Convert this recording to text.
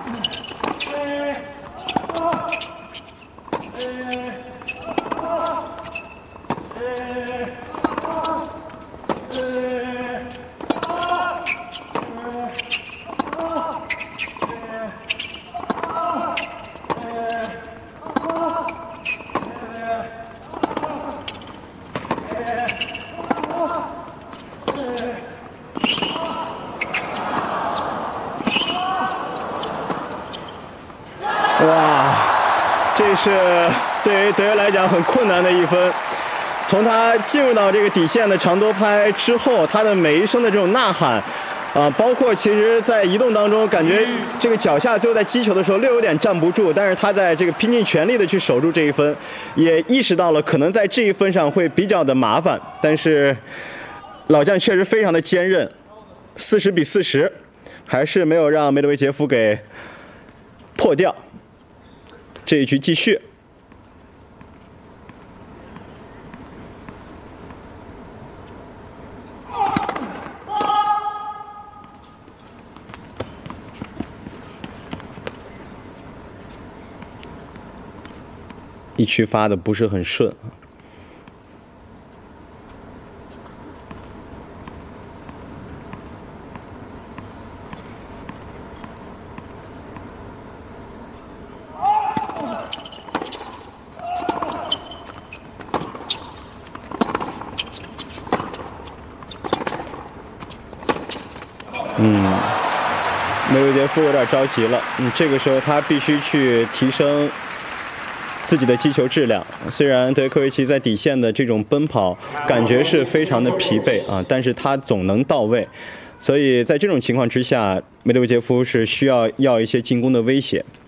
哇，这是对于德约来讲很困难的一分。从他进入到这个底线的长多拍之后，他的每一声的这种呐喊，包括其实在移动当中，感觉这个脚下最后在击球的时候略有点站不住，但是他在这个拼尽全力的去守住这一分，也意识到了可能在这一分上会比较的麻烦，但是老将确实非常的坚韧，40比40，还是没有让梅德韦杰夫给破掉。这一局继续。一区发的不是很顺。梅德韦杰夫有点着急了，这个时候他必须去提升自己的击球质量。虽然德约科维奇在底线的这种奔跑感觉是非常的疲惫啊，但是他总能到位，所以在这种情况之下，梅德韦杰夫是需要一些进攻的威胁。